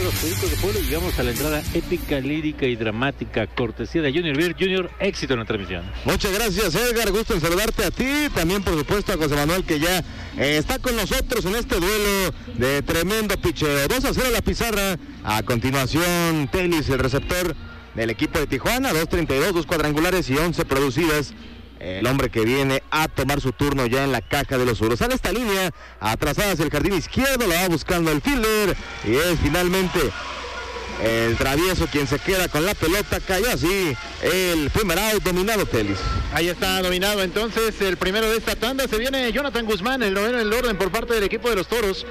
los Pericos de Puebla. Llegamos a la entrada épica, lírica y dramática, cortesía de Junior Beer. Junior, éxito en la transmisión. Muchas gracias, Edgar, gusto en saludarte a ti, también por supuesto a José Manuel, que ya está con nosotros en este duelo de tremendo picheo. 2-0 la pizarra. A continuación, Telis, el receptor del equipo de Tijuana, 2.32, 2 cuadrangulares y 11 producidas. El hombre que viene a tomar su turno ya en la caja de los suros. Sale esta línea, atrasada hacia el jardín izquierdo, la va buscando el fielder y es finalmente el travieso quien se queda con la pelota. Cayó así el primer out, dominado Telis. Ahí está dominado entonces el primero de esta tanda. Se viene Jonathan Guzmán, el noveno en el orden por parte del equipo de los Toros.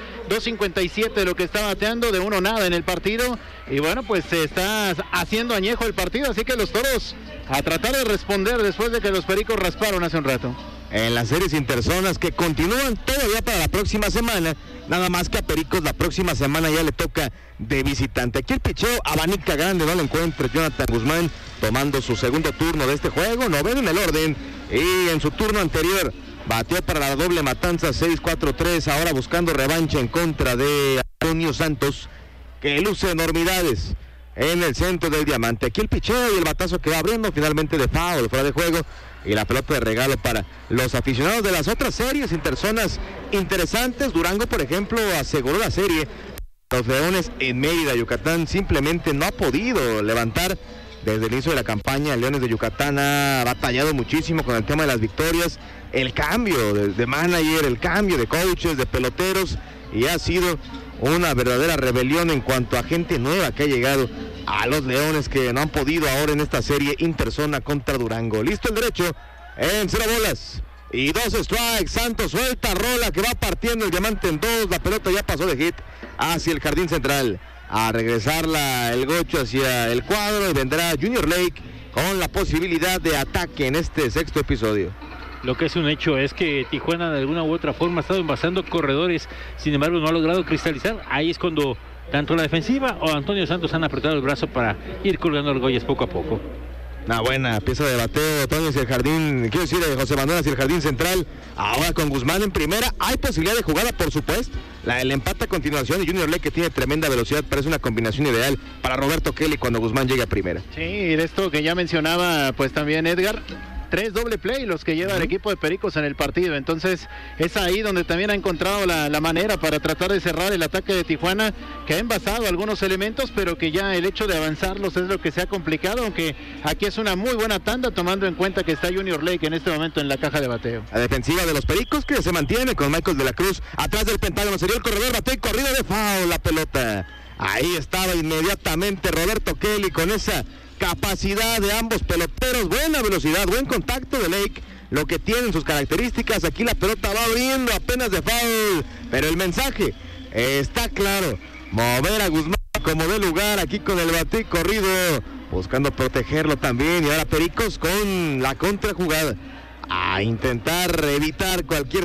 2.57 de lo que está bateando, de 1-0 en el partido. Y bueno, pues se está haciendo añejo el partido, así que los Toros a tratar de responder después de que los Pericos rasparon hace un rato. En las series interzonas que continúan todavía para la próxima semana, nada más que a Pericos la próxima semana ya le toca de visitante. Aquí el picheo abanica grande, no lo encuentra Jonathan Guzmán tomando su segundo turno de este juego, noveno en el orden, y en su turno anterior batió para la doble matanza 6-4-3, ahora buscando revancha en contra de Antonio Santos, que luce enormidades en el centro del diamante. Aquí el picheo y el batazo que va abriendo finalmente de foul, fuera de juego, y la pelota de regalo para los aficionados de las otras series interzonas interesantes. Durango, por ejemplo, aseguró la serie. Los Leones en Mérida, Yucatán, simplemente no ha podido levantar desde el inicio de la campaña. Leones de Yucatán ha batallado muchísimo con el tema de las victorias, el cambio de manager, el cambio de coaches, de peloteros, y ha sido una verdadera rebelión en cuanto a gente nueva que ha llegado a los Leones, que no han podido ahora en esta serie interzona contra Durango. Listo el derecho en 0 bolas y 2 strikes. Santos suelta rola que va partiendo el diamante en 2. La pelota ya pasó de hit hacia el jardín central. A regresarla el gocho hacia el cuadro y vendrá Junior Lake con la posibilidad de ataque en este sexto episodio. Lo que es un hecho es que Tijuana de alguna u otra forma ha estado envasando corredores, sin embargo no ha logrado cristalizar. Ahí es cuando tanto la defensiva o Antonio Santos han apretado el brazo para ir colgando argollas poco a poco. Una buena pieza de bateo, Toño, hacia el jardín, quiero decir, de José Manuel hacia el jardín central. Ahora con Guzmán en primera, hay posibilidad de jugada, por supuesto. El empate a continuación y Junior Lake, que tiene tremenda velocidad, parece una combinación ideal para Roberto Kelly cuando Guzmán llegue a primera. Sí, de esto que ya mencionaba pues también Edgar, 3 doble play los que lleva el equipo de Pericos en el partido. Entonces es ahí donde también ha encontrado la manera para tratar de cerrar el ataque de Tijuana, que ha envasado algunos elementos, pero que ya el hecho de avanzarlos es lo que se ha complicado, aunque aquí es una muy buena tanda tomando en cuenta que está Junior Lake en este momento en la caja de bateo. La defensiva de los Pericos que se mantiene con Michael de la Cruz atrás del pentágono, sería el corredor, bateo y corrida de foul, la pelota. Ahí estaba inmediatamente Roberto Kelly con esa capacidad de ambos peloteros, buena velocidad, buen contacto de Lake, lo que tienen sus características. Aquí la pelota va abriendo apenas de foul, pero el mensaje está claro: mover a Guzmán como de lugar aquí con el bate y corrido, buscando protegerlo también. Y ahora Pericos con la contrajugada a intentar evitar cualquier